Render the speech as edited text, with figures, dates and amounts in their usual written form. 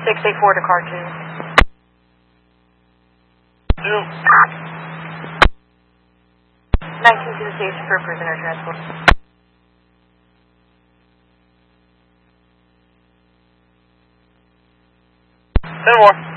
684 to car 2. 19 to the station for prisoner transport. 10 more.